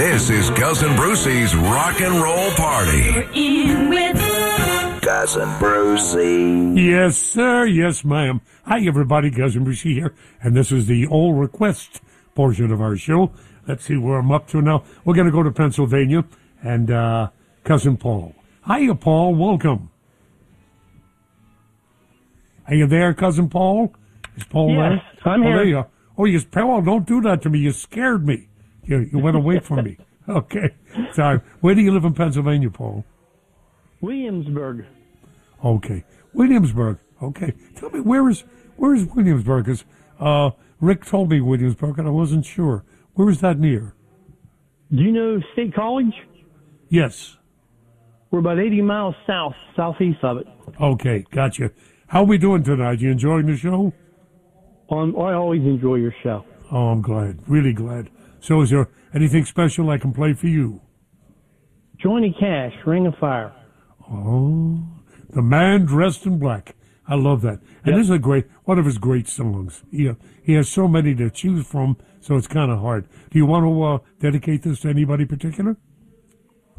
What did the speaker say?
This is Cousin Brucey's Rock and Roll Party. We're in with Cousin Brucey. Yes, sir. Yes, ma'am. Hi, everybody. Cousin Brucey here. And this is the all request portion of our show. Let's see where I'm up to now. We're going to go to Pennsylvania and Cousin Paul. Hiya, Paul. Welcome. Are you there, Cousin Paul? Is Paul there? Yes, I'm here. There you are. Oh, Paul, don't do that to me. You scared me. You went away from me. Okay. Sorry. Where do you live in Pennsylvania, Paul? Williamsburg. Okay. Williamsburg. Okay. Tell me, where is Williamsburg? Because Rick told me Williamsburg, and I wasn't sure. Where is that near? Do you know State College? Yes. We're about 80 miles southeast of it. Okay. Gotcha. How are we doing tonight? You enjoying the show? I always enjoy your show. Oh, I'm glad. Really glad. So is there anything special I can play for you? Johnny Cash, Ring of Fire. Oh, The Man Dressed in Black. I love that. And this is one of his great songs. He has so many to choose from, so it's kind of hard. Do you want to dedicate this to anybody particular?